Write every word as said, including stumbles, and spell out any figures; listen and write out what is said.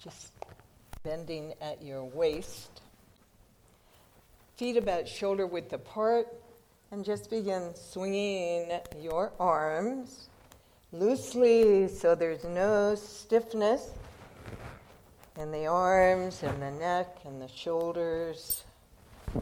just bending at your waist. Feet about shoulder width apart, and just begin swinging your arms loosely so there's no stiffness in the arms and the neck and the shoulders.